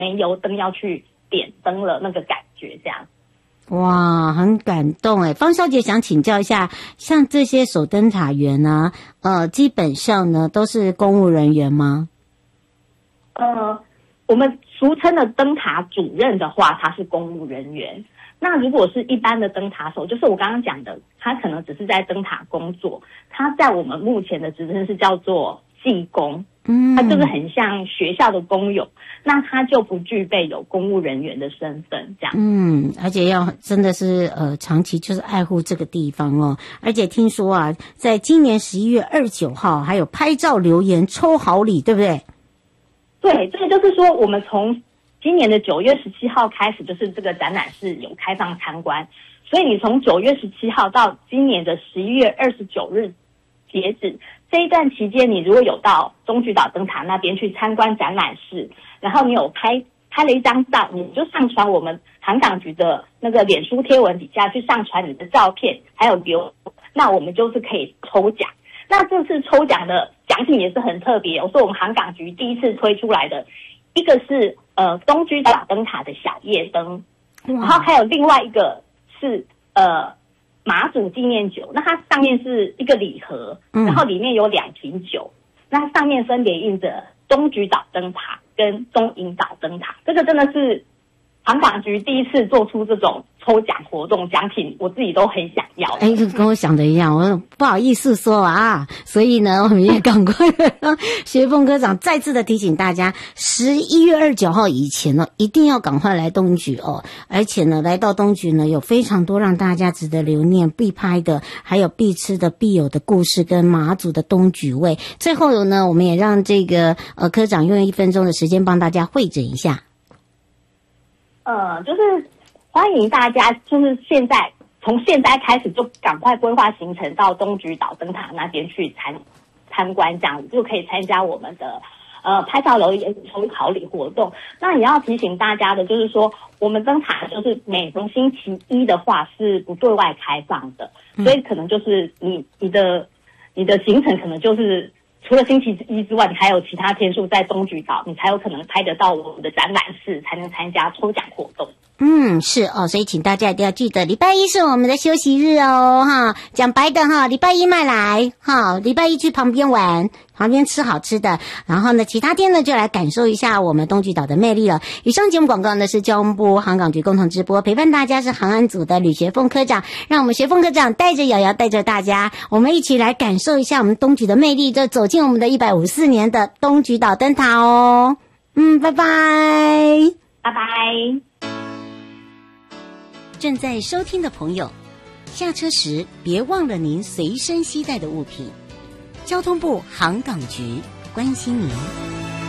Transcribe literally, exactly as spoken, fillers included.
煤油灯要去点灯了那个感觉这样。 哇，很感动哎！方小姐想请教一下，像这些守灯塔员呢，呃，基本上呢都是公务人员吗？ 呃，我们俗称的灯塔主任的话，他是公务人员。那如果是一般的灯塔手，就是我刚刚讲的，他可能只是在灯塔工作，他在我们目前的职称是叫做技工，嗯，他就是很像学校的工友，那他就不具备有公务人员的身份，这样。 嗯，而且要真的是呃长期就是爱护这个地方哦。而且听说啊，在今年十一月二十九号还有拍照留言抽好礼，对不对？ 对，这个就是说我们从今年的九月十七号开始，就是这个展览是有开放参观，所以你从九月十七号到今年的十一月二十九日截止，这一段期间，你如果有到东莒岛灯塔那边去参观展览室，然后你有拍拍了一张照，你就上传我们航港局的那个脸书贴文底下去上传你的照片，还有留，那我们就是可以抽奖。那这次抽奖的奖品也是很特别，我说我们航港局第一次推出来的，一个是呃东莒岛灯塔的小夜灯，然后还有另外一个是呃马祖纪念酒，那它上面是一个礼盒，然后里面有两瓶酒，那上面分别印着东莒岛灯塔跟东引岛灯塔，这个真的是航港局第一次做出这种抽奖活动，奖品我自己都很想要。 哎，跟我想的一样，我不好意思说啊，所以呢，我们也赶快让学凤科长再次的提醒大家，十一月二十九号以前呢，一定要赶快来东莒哦。而且呢，来到东莒呢，有非常多让大家值得留念、必拍的，还有必吃的、必有的故事跟马祖的东莒味。最后呢，我们也让这个呃科长用一分钟的时间帮大家汇整一下。 呃，就是欢迎大家，就是现在从现在开始就赶快规划行程到东莒岛灯塔那边去参参观，这样子就可以参加我们的呃拍照留言抽考礼活动。那也要提醒大家的就是说，我们灯塔就是每逢星期一的话是不对外开放的，所以可能就是你你的你的行程可能就是除了星期一之外，你还有其他天数在东莒岛，你才有可能拍得到我们的展览室，才能参加抽奖活动。 嗯，是哦，所以请大家一定要记得，礼拜一是我们的休息日哦，哈，讲白的哈，礼拜一卖来，哈，礼拜一去旁边玩，旁边吃好吃的，然后呢，其他天呢就来感受一下我们东莒岛的魅力了。以上节目广告呢是交通部航港局共同直播，陪伴大家是航安组的吕学凤科长，让我们学凤科长带着瑶瑶带着大家，我们一起来感受一下我们东莒的魅力，就走进我们的一百五十四年的东莒岛灯塔哦。嗯，拜拜， 拜拜。 正在收听的朋友，下车时别忘了您随身携带的物品。交通部航港局关心您。